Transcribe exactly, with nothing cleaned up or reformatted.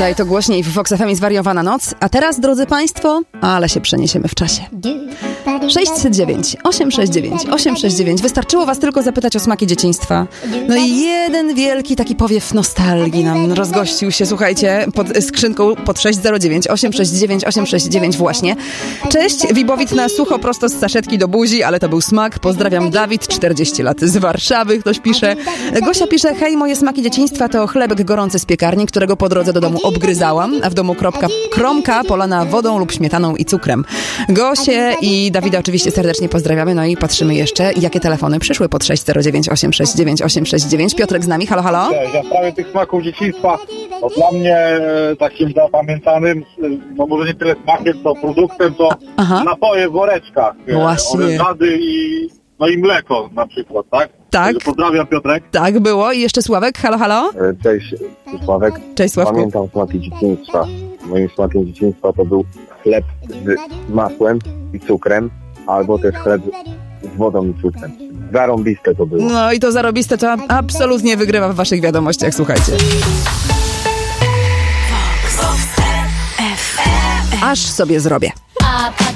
Daj to głośniej, w Vox F M zwariowana noc. A teraz, drodzy Państwo, ale się przeniesiemy w czasie. sześćset dziewięć, osiemset sześćdziesiąt dziewięć, osiemset sześćdziesiąt dziewięć. Wystarczyło Was tylko zapytać o smaki dzieciństwa. No i jeden wielki taki powiew nostalgii nam rozgościł się, słuchajcie, pod skrzynką pod sześć zero dziewięć, osiemset sześćdziesiąt dziewięć, osiemset sześćdziesiąt dziewięć właśnie. Cześć, Wibowit na sucho prosto z saszetki do buzi, ale to był smak. Pozdrawiam, Dawid, czterdzieści lat z Warszawy, ktoś pisze. Gosia pisze, hej, moje smaki dzieciństwa to chlebek gorący z piekarni, którego po drodze do domu obgryzałam, a w domu kropka, kromka polana wodą lub śmietaną i cukrem. Gosię i Dawida oczywiście serdecznie pozdrawiamy, no i patrzymy jeszcze, jakie telefony przyszły pod sześć zero dziewięć, osiemset sześćdziesiąt dziewięć, osiemset sześćdziesiąt dziewięć. Piotrek z nami, halo, halo. Cześć, ja w sprawie tych smaków dzieciństwa, to dla mnie e, takim zapamiętanym, e, no może nie tyle smakiem, co produktem, to Aha. napoje w woreczkach. E, Właśnie. Orężady i, no i mleko na przykład, tak? Tak. Pozdrawiam, Piotrek. Tak było i jeszcze Sławek, halo, halo. Cześć, Sławek. Cześć, Sławku. Pamiętam smaki dzieciństwa. Moim smakiem dzieciństwa to był chleb z masłem i cukrem, albo też chleb z wodą i cukrem. Zarąbiste to było. No i to zarobiste to absolutnie wygrywa w waszych wiadomościach, słuchajcie. Aż sobie zrobię.